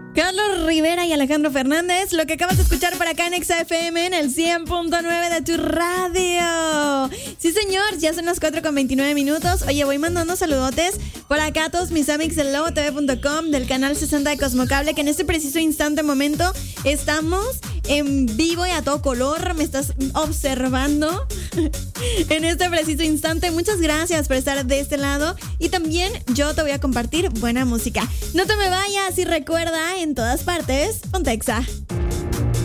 Carlos Rivera y Alejandro Fernández, lo que acabas de escuchar por acá en Exa FM en el 100.9 de tu radio. Sí, señor, ya son las 4:29. Oye, voy mandando saludotes por acá a todos mis amigos del lobotv.com, del canal 60 de Cosmocable, que en este preciso momento estamos en vivo y a todo color. Me estás observando en este preciso instante. Muchas gracias por estar de este lado. Y también yo te voy a compartir buena música. No te me vayas y recuerda, en todas partes, ponte Exa.